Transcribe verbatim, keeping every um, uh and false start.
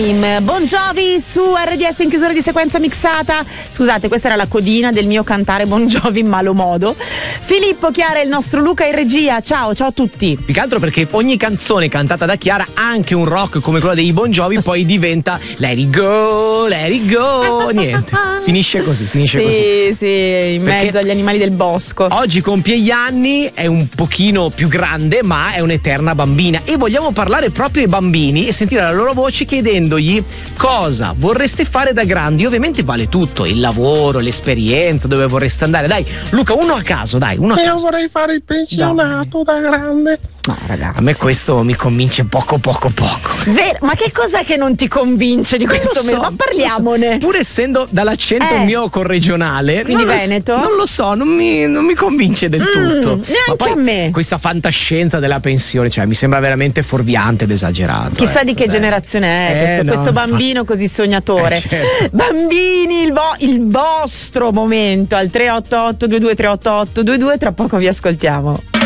Bon Jovi su R D S in chiusura di sequenza mixata. Scusate, questa era la codina del mio cantare Bon Jovi in malo modo. Filippo, Chiara e il nostro Luca in regia. Ciao, ciao a tutti. Più che altro perché ogni canzone cantata da Chiara, anche un rock come quello dei Bon Jovi, poi diventa let it go, let it go. Niente, finisce così, finisce sì, così. Sì, sì, in Perché mezzo agli animali del bosco. Oggi compie gli anni, è un pochino più grande, ma è un'eterna bambina. E vogliamo parlare proprio ai bambini e sentire la loro voce chiedendogli cosa vorreste fare da grandi. Ovviamente vale tutto, il lavoro, l'esperienza, dove vorreste andare. Dai, Luca, uno a caso, dai, uno a Io caso. vorrei fare il pensionato da grande. No, ragazzi. A me questo mi convince poco, poco, poco. Vero, ma che cos'è che non ti convince di questo? Non lo so, ma parliamone. non lo so. Pur essendo dall'accento Eh. mio corregionale, Quindi non lo veneto? so, non lo so, non mi, non mi convince del Mm, tutto. neanche Ma poi a me. questa fantascienza della pensione, cioè mi sembra veramente fuorviante ed esagerato. Chissà eh. di che Eh. generazione è Eh, questo, no, questo bambino così sognatore. Eh, certo. Bambini, il, vo- il vostro momento al tre otto otto due due tre otto otto due due, tra poco vi ascoltiamo.